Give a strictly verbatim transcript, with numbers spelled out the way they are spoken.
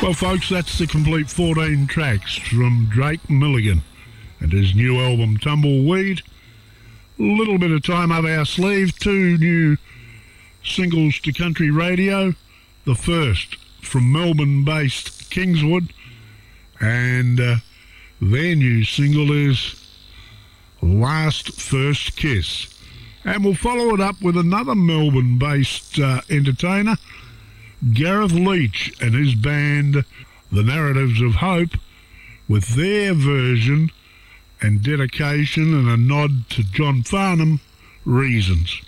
Well, folks, that's the complete fourteen tracks from Drake Milligan and his new album Tumbleweed. A little bit of time up our sleeve, two new singles to country radio. The first from Melbourne-based Kingswood, and uh, their new single is Last First Kiss. And we'll follow it up with another Melbourne-based uh, entertainer, Gareth Leach and his band, The Narratives of Hope, with their version and dedication and a nod to John Farnham, Reasons.